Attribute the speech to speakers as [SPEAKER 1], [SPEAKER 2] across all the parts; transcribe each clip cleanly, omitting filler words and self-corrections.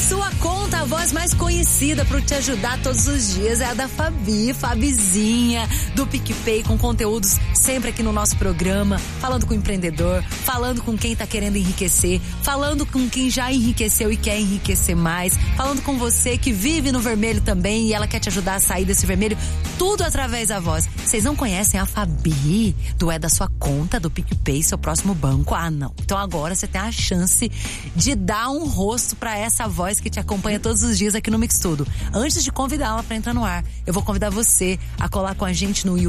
[SPEAKER 1] sua conta, a voz mais conhecida para te ajudar todos os dias é a da Fabizinha, do PicPay, com conteúdos sempre aqui no nosso programa, falando com o empreendedor, falando com quem tá querendo enriquecer, falando com quem já enriqueceu e quer enriquecer mais, falando com você que vive no vermelho também e ela quer te ajudar a sair desse vermelho, tudo através da voz. Vocês não conhecem a Fabi, do É da Sua Conta, do PicPay, seu próximo banco? Ah, não. Então agora você tem a chance de dar um rosto pra essa voz que te acompanha todos os dias aqui no Mix Tudo. Antes de convidá-la pra entrar no ar, eu vou convidar você a colar com a gente no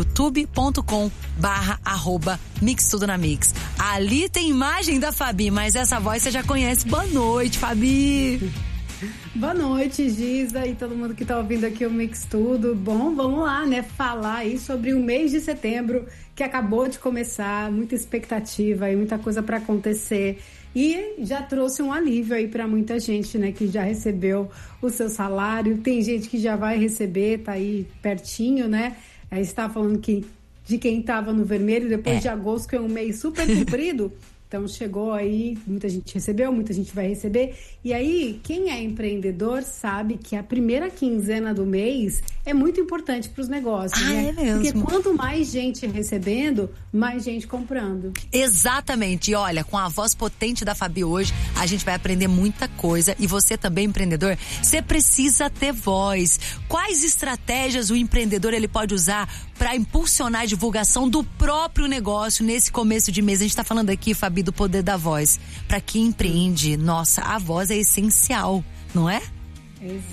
[SPEAKER 1] youtube.com/@mixtudonamix. Ali tem imagem da Fabi, mas essa voz você já conhece. Boa noite, Fabi!
[SPEAKER 2] Boa noite, Giza, e todo mundo que tá ouvindo aqui o Mix Tudo. Bom, vamos lá, né, falar aí sobre o mês de setembro que acabou de começar, muita expectativa e muita coisa para acontecer. E já trouxe um alívio aí para muita gente, né, que já recebeu o seu salário. Tem gente que já vai receber, tá aí pertinho, né? Aí você tava falando que de quem tava no vermelho depois de agosto, que é um mês super comprido. Então chegou aí, muita gente recebeu, muita gente vai receber. E aí, quem é empreendedor sabe que a primeira quinzena do mês é muito importante para os negócios, né?
[SPEAKER 1] É mesmo.
[SPEAKER 2] Porque quanto mais gente recebendo, mais gente comprando.
[SPEAKER 1] Exatamente. E olha, com a voz potente da Fabi hoje, a gente vai aprender muita coisa. E você também, empreendedor, você precisa ter voz. Quais estratégias o empreendedor ele pode usar para impulsionar a divulgação do próprio negócio nesse começo de mês? A gente tá falando aqui, Fabi, do poder da voz. Para quem empreende, nossa, a voz é essencial, não é?